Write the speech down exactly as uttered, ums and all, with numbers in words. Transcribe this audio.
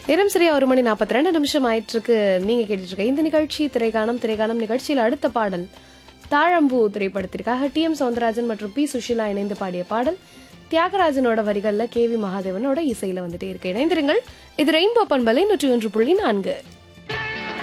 நேரம் சரியா ஒரு மணி நாற்பத்தி ரெண்டு நிமிஷம் ஆயிட்டு இருக்கு. நீங்க கேட்டுட்டு இருக்க இந்த நிகழ்ச்சி திரைக்காணம். திரைக்காணம் நிகழ்ச்சியில் அடுத்த பாடல் தாழம்பூ திரைப்படத்திற்காக டி எம் சௌந்தரராஜன் மற்றும் பி சுஷீலா இணைந்து பாடிய பாடல். தியாகராஜனோட வரிகள்ல கே வி மகாதேவனோட இசையில வந்துட்டே இருக்கு. இணைந்திருங்கள். இது ரெயின்போ பண்பலை நூற்றி ஒன்று புள்ளி நான்கு.